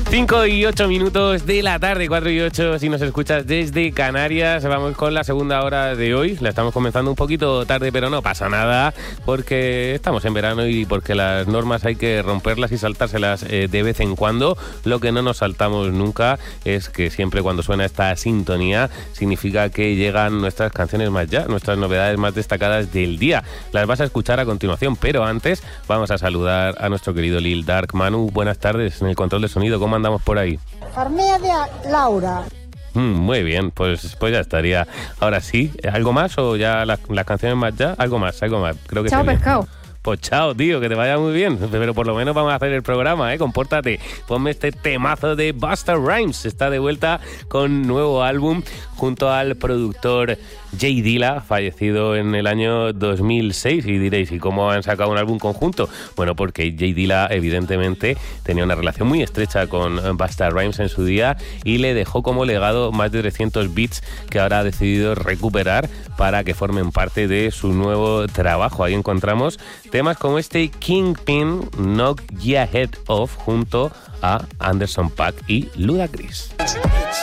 5:08 de la tarde, 4:08 si nos escuchas desde Canarias. Vamos con la segunda hora de hoy. La estamos comenzando un poquito tarde, pero no pasa nada porque estamos en verano y porque las normas hay que romperlas y saltárselas de vez en cuando. Lo que no nos saltamos nunca es que siempre cuando suena esta sintonía significa que llegan nuestras canciones más ya, nuestras novedades más destacadas del día. Las vas a escuchar a continuación, pero antes vamos a saludar a nuestro querido Lil Dark. Manu, buenas tardes en el control de sonido. ¿Cómo andamos por ahí? Farmea de Laura. Muy bien, pues ya estaría. Ahora sí, ¿algo más o ya las canciones más ya? Algo más. Creo que Chao, sí. pescado. Pues chao, tío, que te vaya muy bien. Pero por lo menos vamos a hacer el programa, compórtate. Ponme este temazo de Busta Rhymes. Está de vuelta con nuevo álbum junto al productor Jay Dilla, fallecido en el año 2006. Y diréis, ¿y cómo han sacado un álbum conjunto? Bueno, porque Jay Dilla evidentemente tenía una relación muy estrecha con Busta Rhymes en su día y le dejó como legado más de 300 beats que ahora ha decidido recuperar para que formen parte de su nuevo trabajo. Ahí encontramos temas como este Kingpin, Knock Ya Head Off junto a Anderson .Paak y Ludacris.